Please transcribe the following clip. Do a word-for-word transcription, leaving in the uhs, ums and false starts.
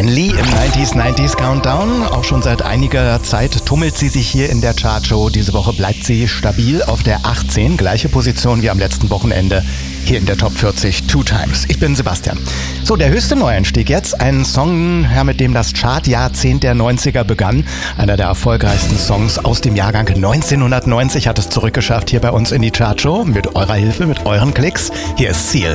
Diane Lee im neunziger neunzig Countdown. Auch schon seit einiger Zeit tummelt sie sich hier in der Chartshow. Diese Woche bleibt sie stabil auf der achtzehn. Gleiche Position wie am letzten Wochenende hier in der Top vierzig Two Times. Ich bin Sebastian. So, der höchste Neueinstieg jetzt. Ein Song, ja, mit dem das Chartjahrzehnt der neunziger begann. Einer der erfolgreichsten Songs aus dem Jahrgang neunzehnhundertneunzig hat es zurückgeschafft hier bei uns in die Chartshow. Mit eurer Hilfe, mit euren Klicks. Hier ist Seal.